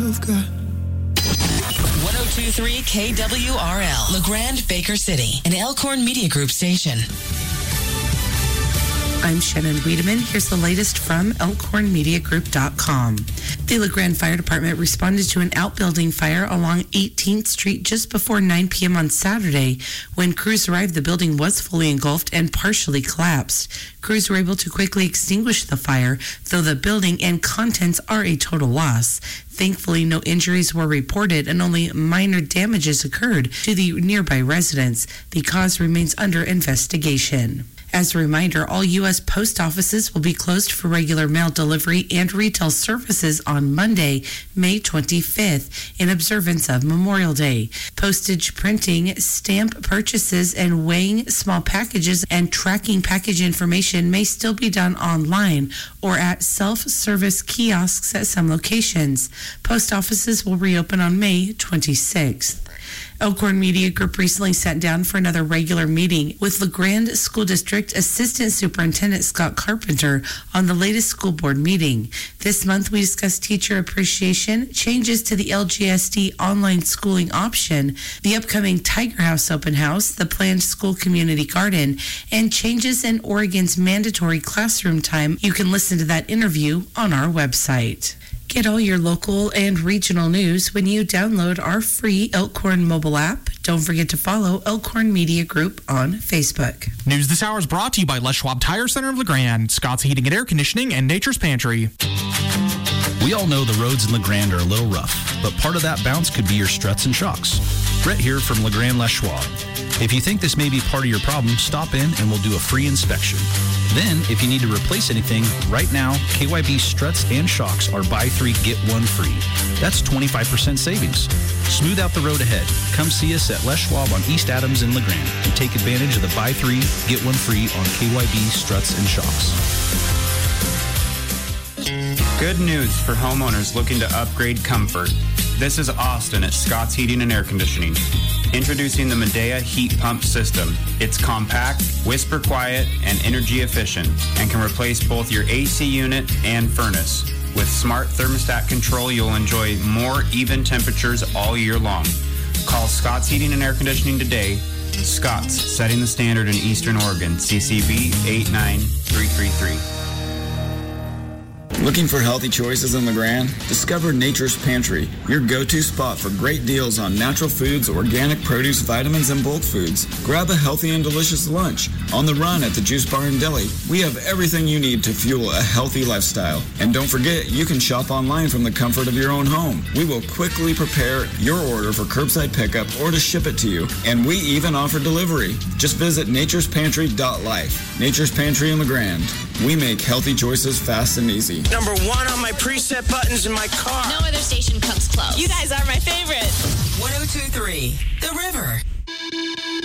you've got. 102.3 KWRL, LeGrand, Baker City, an Elkhorn Media Group station. I'm Shannon Wiedemann. Here's the latest from ElkhornMediaGroup.com. The LeGrand Fire Department responded to an outbuilding fire along 18th Street just before 9 p.m. on Saturday. When crews arrived, the building was fully engulfed and partially collapsed. Crews were able to quickly extinguish the fire, though the building and contents are a total loss. Thankfully, no injuries were reported and only minor damages occurred to the nearby residents. The cause remains under investigation. As a reminder, all U.S. post offices will be closed for regular mail delivery and retail services on Monday, May 25th, in observance of Memorial Day. Postage printing, stamp purchases, and weighing small packages and tracking package information may still be done online or at self-service kiosks at some locations. Post offices will reopen on May 26th. Elkhorn Media Group recently sat down for another regular meeting with LeGrand School District Assistant Superintendent Scott Carpenter on the latest school board meeting. This month, we discussed teacher appreciation, changes to the LGSD online schooling option, the upcoming Tiger House open house, the planned school community garden, and changes in Oregon's mandatory classroom time. You can listen to that interview on our website. Get all your local and regional news when you download our free Elkhorn mobile app. Don't forget to follow Elkhorn Media Group on Facebook. News this hour is brought to you by Les Schwab Tire Center of LeGrand, Scott's Heating and Air Conditioning, and Nature's Pantry. We all know the roads in LeGrand are a little rough, but part of that bounce could be your struts and shocks. Brett here from LeGrand Les Schwab. If you think this may be part of your problem, stop in and we'll do a free inspection. Then, if you need to replace anything, right now, KYB struts and shocks are buy 3, get 1 free. That's 25% savings. Smooth out the road ahead. Come see us at Les Schwab on East Adams in LeGrand and take advantage of the buy 3, get 1 free on KYB struts and shocks. Good news for homeowners looking to upgrade comfort. This is Austin at Scott's Heating and Air Conditioning. Introducing the Medea Heat Pump System. It's compact, whisper quiet, and energy efficient, and can replace both your AC unit and furnace. With smart thermostat control, you'll enjoy more even temperatures all year long. Call Scott's Heating and Air Conditioning today. Scott's, setting the standard in Eastern Oregon. CCB 89333. Looking for healthy choices in LeGrand? Discover Nature's Pantry, your go-to spot for great deals on natural foods, organic produce, vitamins, and bulk foods. Grab a healthy and delicious lunch. On the run at the Juice Bar and Deli, we have everything you need to fuel a healthy lifestyle. And don't forget, you can shop online from the comfort of your own home. We will quickly prepare your order for curbside pickup or to ship it to you. And we even offer delivery. Just visit naturespantry.life. Nature's Pantry in LeGrand. We make healthy choices fast and easy. Number 1 on my preset buttons in my car. No other station comes close. You guys are my favorite. 102.3 The River.